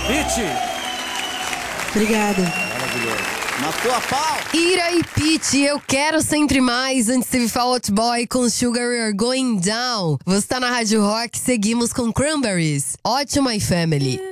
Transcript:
Pitty. Obrigada. Maravilhoso. Matou a pau. Ira e Pitty, eu quero sempre mais. Antes teve Fall Out Boy com Sugar We're Going Down. Você tá na Rádio Rock, seguimos com Cranberries. Ótimo, My Family.